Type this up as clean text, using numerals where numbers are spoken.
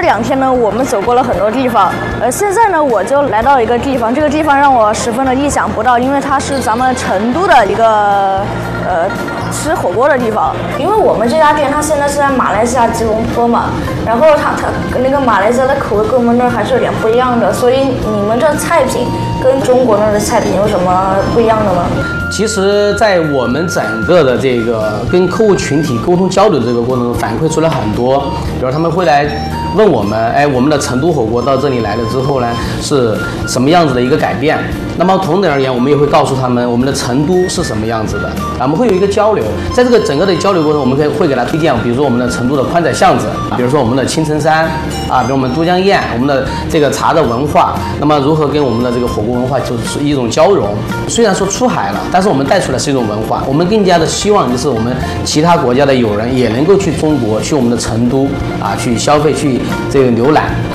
2天呢，我们走过了很多地方。现在呢，我就来到一个地方，这个地方让我十分的意想不到，因为它是咱们成都的一个吃火锅的地方。因为我们这家店它现在是在马来西亚吉隆坡嘛，然后它那个马来西亚的口味跟我们那儿还是有点不一样的，所以你们这菜品跟中国那儿的菜品有什么不一样的吗？ 其实，在我们整个的这个跟客户群体沟通交流的这个过程中，反馈出来很多，比如他们会来问我们，我们的成都火锅到这里来了之后呢，是什么样子的一个改变？那么同等而言，我们也会告诉他们我们的成都是什么样子的，我们会有一个交流。在这个整个的交流过程，我们会给他推荐，比如说我们的成都的宽窄巷子，比如说我们的青城山比如我们都江堰，我们的这个茶的文化，那么如何跟我们的这个火锅文化就是一种交融。虽然说出海了，但是我们带出来是一种文化，我们更加的希望就是我们其他国家的友人也能够去中国，去我们的成都去消费，去这个浏览。